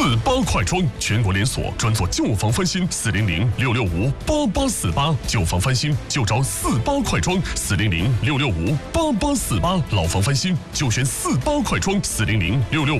48快装，全国连锁，专做旧房翻新，400-665-8848，旧房翻新就找48快装，400-665-8848，老房翻新就选48快装，400-665